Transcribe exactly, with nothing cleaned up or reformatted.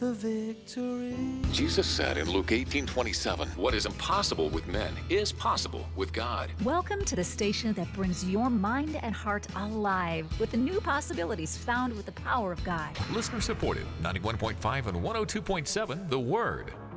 the victory. Jesus said in Luke eighteen twenty-seven, "What is impossible with men is possible with God." Welcome to the station that brings your mind and heart alive with the new possibilities found with the power of God. Listener supported, ninety-one point five and one oh two point seven The Word.